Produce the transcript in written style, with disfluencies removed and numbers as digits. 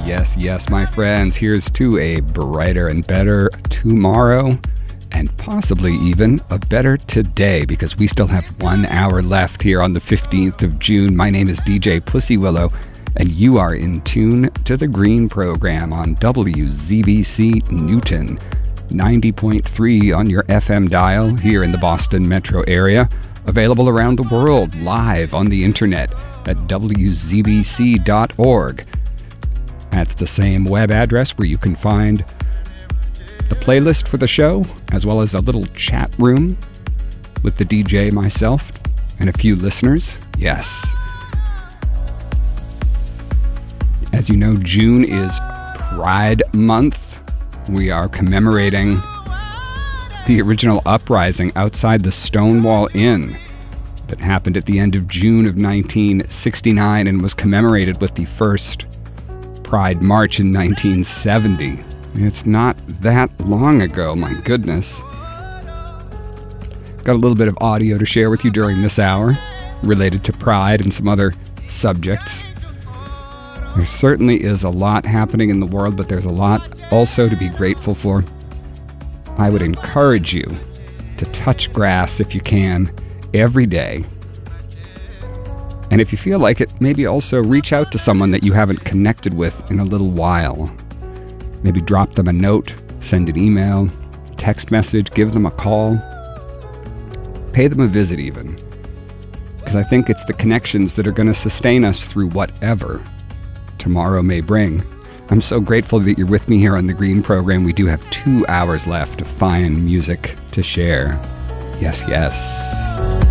Yes, yes, my friends, here's to a brighter and better tomorrow, and possibly even a better today, because we still have 1 hour left here on the 15th of June. My name is DJ Pussy Willow, and you are in tune to the Green Program on WZBC Newton, 90.3 on your FM dial here in the Boston metro area, available around the world live on the internet at wzbc.org. That's the same web address where you can find the playlist for the show, as well as a little chat room with the DJ, myself, and a few listeners. Yes. As you know, June is Pride Month. We are commemorating the original uprising outside the Stonewall Inn that happened at the end of June of 1969 and was commemorated with the first Pride March in 1970. It's not that long ago, my goodness. Got a little bit of audio to share with you during this hour related to Pride and some other subjects. There certainly is a lot happening in the world, but there's a lot also to be grateful for. I would encourage you to touch grass if you can every day. And if you feel like it, maybe also reach out to someone that you haven't connected with in a little while. Maybe drop them a note, send an email, text message, give them a call. Pay them a visit even. Because I think it's the connections that are going to sustain us through whatever tomorrow may bring. I'm so grateful that you're with me here on the Green Program. We do have 2 hours left of fine music to share. Yes, yes.